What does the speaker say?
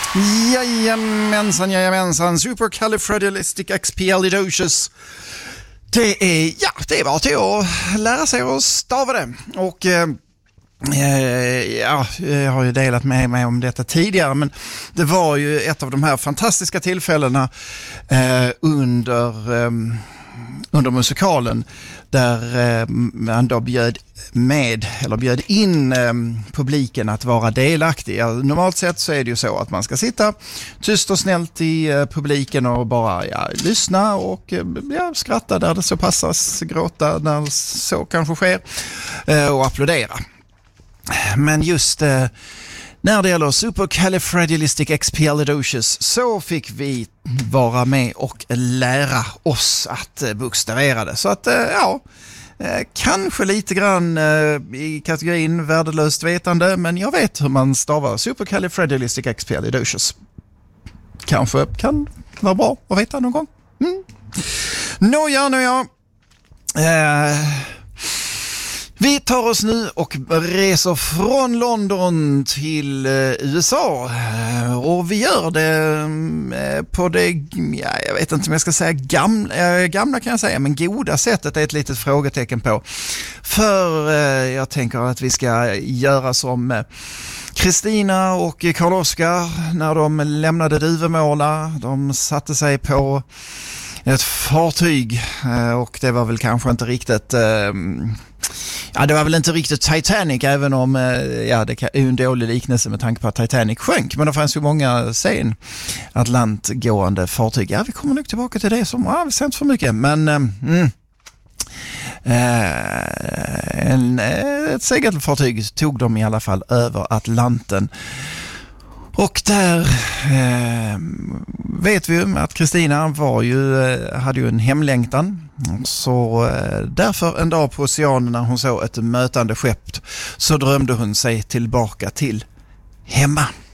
Jajamensan, supercalifragilisticexpialidocious. Det är bara till att lära sig att stava det. Och jag har ju delat med mig om detta tidigare, men det var ju ett av de här fantastiska tillfällena under musikalen där man då bjöd in publiken att vara delaktig. Normalt sett så är det ju så att man ska sitta tyst och snällt i publiken och bara lyssna och skratta där det så passas, gråta när så kanske sker och applådera. Men just när det gäller supercalifragilisticexpialidocious så fick vi vara med och lära oss att bokstavera det. Så att kanske lite grann i kategorin värdelöst vetande, men jag vet hur man stavar supercalifragilisticexpialidocious. Kanske kan vara bra att veta någon gång. Nåja. Vi tar oss nu och reser från London till USA och vi gör det på det, jag vet inte om jag ska säga gamla kan jag säga, men goda sättet är ett litet frågetecken på. För jag tänker att vi ska göra som Kristina och Karl-Oskar när de lämnade Duvemåla. De satte sig på ett fartyg och det var väl kanske inte riktigt... det var väl inte riktigt Titanic, även om det är en dålig liknelse med tanke på att Titanic sjönk. Men det fanns ju många atlantgående fartyg. Ja, vi kommer nog tillbaka till det som vi sent för mycket. Men ett segelfartyg tog dem i alla fall över Atlanten. Och där vet vi ju att Kristina hade ju en hemlängtan. Så därför en dag på oceanen när hon såg ett mötande skepp så drömde hon sig tillbaka till hemma.